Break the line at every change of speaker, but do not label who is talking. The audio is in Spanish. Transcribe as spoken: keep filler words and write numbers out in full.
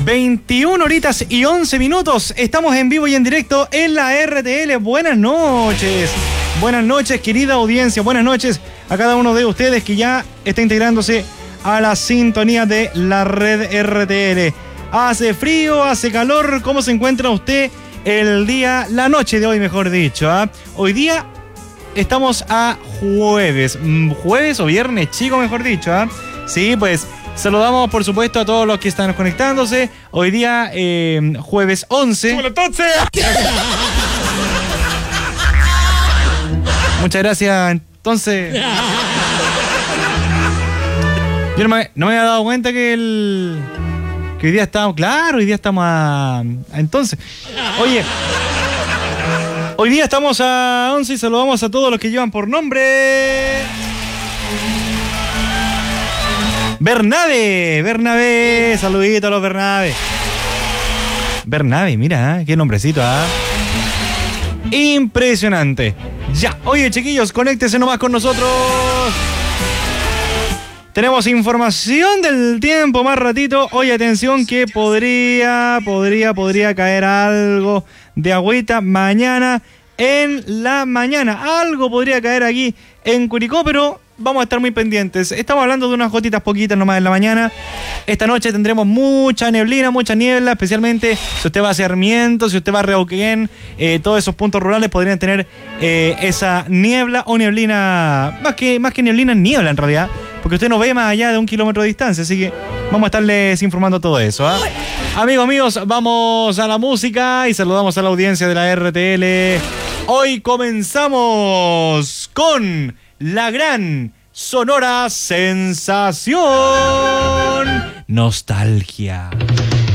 veintiuna horitas y once minutos. Estamos en vivo y en directo en la R T L. Buenas noches. Buenas noches, querida audiencia. Buenas noches a cada uno de ustedes que ya está integrándose a la sintonía de la red R T L. Hace frío, hace calor. ¿Cómo se encuentra usted el día, la noche de hoy, mejor dicho? ¿eh? Hoy día estamos a jueves. Jueves o viernes, chico, mejor dicho. ¿eh? Sí, pues saludamos, por supuesto, a todos los que están conectándose. Hoy día, eh, jueves once.
¡Bueno, entonces!
Muchas gracias. Entonces, yo no me, no me había dado cuenta que el que hoy día estamos, claro, hoy día estamos a, a entonces. Oye, hoy día estamos a once y saludamos a todos los que llevan por nombre. Bernabe, Bernabe, saludito a los Bernabe. Bernabe, mira, ¿eh? Qué nombrecito, ¿ah? ¿eh? Impresionante. Ya, oye, chiquillos, conéctense nomás con nosotros. Tenemos información del tiempo más ratito. Oye, atención que podría, podría, podría caer algo de agüita mañana en la mañana. Algo podría caer aquí en Curicó, pero vamos a estar muy pendientes. Estamos hablando de unas gotitas poquitas nomás en la mañana. Esta noche tendremos mucha neblina, mucha niebla, especialmente si usted va a Sarmiento, si usted va a Reuquén, eh, todos esos puntos rurales podrían tener eh, esa niebla o neblina, más que, más que neblina, niebla en realidad, porque usted no ve más allá de un kilómetro de distancia, así que vamos a estarles informando todo eso. ¿eh? Amigos míos, vamos a la música y saludamos a la audiencia de la R T L. Hoy comenzamos con la gran Sonora Sensación Nostalgia.